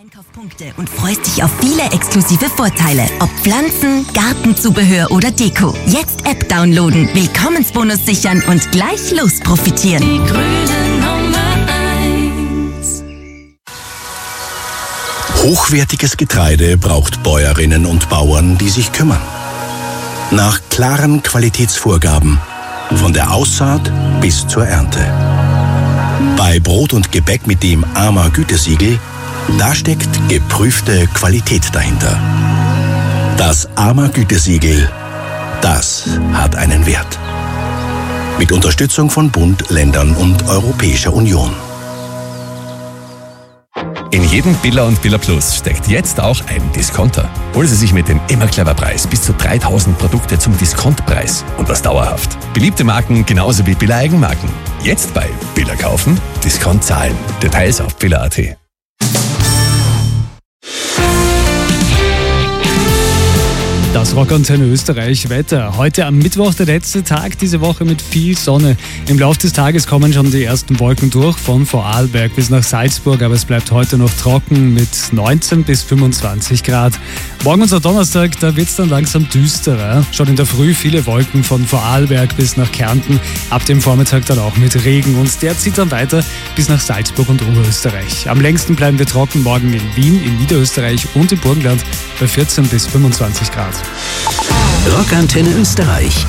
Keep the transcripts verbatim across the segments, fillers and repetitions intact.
Einkaufspunkte und freust dich auf viele exklusive Vorteile. Ob Pflanzen, Gartenzubehör oder Deko. Jetzt App downloaden, Willkommensbonus sichern und gleich los profitieren. Die grüne Nummer eins. Hochwertiges Getreide braucht Bäuerinnen und Bauern, die sich kümmern. Nach klaren Qualitätsvorgaben, von der Aussaat bis zur Ernte. Bei Brot und Gebäck mit dem A M A Gütesiegel, da steckt geprüfte Qualität dahinter. Das A M A Gütesiegel, das hat einen Wert. Mit Unterstützung von Bund, Ländern und Europäischer Union. In jedem Billa und Billa Plus steckt jetzt auch ein Discounter. Holen Sie sich mit dem Immer Clever Preis bis zu dreitausend Produkte zum Diskontpreis und das dauerhaft. Beliebte Marken genauso wie Billa Eigenmarken. Jetzt bei Billa kaufen, Discount zahlen. Details auf billa punkt at. Das Rockantenne Österreich Wetter. Heute am Mittwoch der letzte Tag diese Woche mit viel Sonne. Im Laufe des Tages kommen schon die ersten Wolken durch, von Vorarlberg bis nach Salzburg, aber es bleibt heute noch trocken mit neunzehn bis fünfundzwanzig Grad. Morgen unser Donnerstag, da wird es dann langsam düsterer. Schon in der Früh viele Wolken von Vorarlberg bis nach Kärnten, ab dem Vormittag dann auch mit Regen und der zieht dann weiter bis nach Salzburg und Oberösterreich. Am längsten bleiben wir trocken morgen in Wien, in Niederösterreich und im Burgenland bei vierzehn bis fünfundzwanzig Grad. Rockantenne Österreich.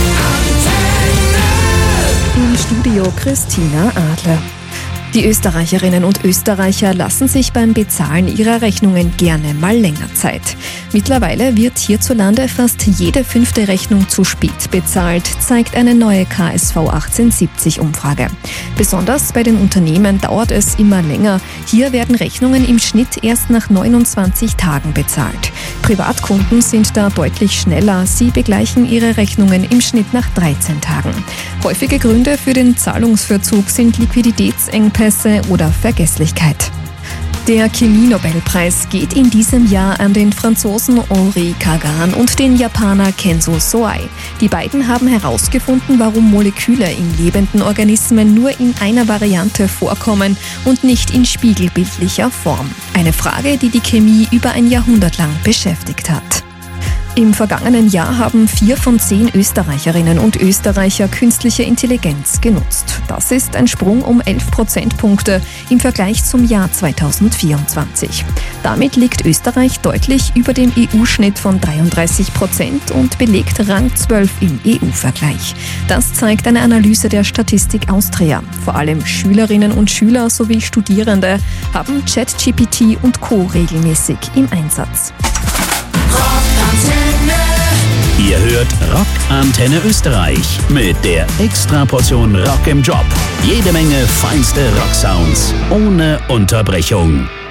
Im Studio Christina Adler. Die Österreicherinnen und Österreicher lassen sich beim Bezahlen ihrer Rechnungen gerne mal länger Zeit. Mittlerweile wird hierzulande fast jede fünfte Rechnung zu spät bezahlt, zeigt eine neue K S V achtzehnhundertsiebzig Umfrage. Besonders bei den Unternehmen dauert es immer länger. Hier werden Rechnungen im Schnitt erst nach neunundzwanzig Tagen bezahlt. Privatkunden sind da deutlich schneller. Sie begleichen ihre Rechnungen im Schnitt nach dreizehn Tagen. Häufige Gründe für den Zahlungsverzug sind Liquiditätsengpässe oder Vergesslichkeit. Der Chemie-Nobelpreis geht in diesem Jahr an den Franzosen Henri Kagan und den Japaner Kenzo Soai. Die beiden haben herausgefunden, warum Moleküle in lebenden Organismen nur in einer Variante vorkommen und nicht in spiegelbildlicher Form. Eine Frage, die die Chemie über ein Jahrhundert lang beschäftigt hat. Im vergangenen Jahr haben vier von zehn Österreicherinnen und Österreicher künstliche Intelligenz genutzt. Das ist ein Sprung um elf Prozentpunkte im Vergleich zum Jahr zweitausendvierundzwanzig. Damit liegt Österreich deutlich über dem E U-Schnitt von dreiunddreißig Prozent und belegt Rang zwölf im E U-Vergleich. Das zeigt eine Analyse der Statistik Austria. Vor allem Schülerinnen und Schüler sowie Studierende haben ChatGPT und Co. regelmäßig im Einsatz. Ihr hört Rockantenne Österreich mit der Extraportion Rock im Job. Jede Menge feinste Rocksounds ohne Unterbrechung.